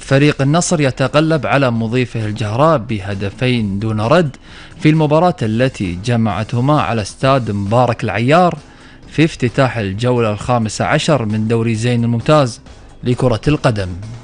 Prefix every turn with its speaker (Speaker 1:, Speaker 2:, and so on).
Speaker 1: فريق النصر يتغلب على مضيفه الجهراء بهدفين دون رد في المباراة التي جمعتهما على استاد مبارك العيار في افتتاح الجولة 15 من دوري زين الممتاز لكرة القدم.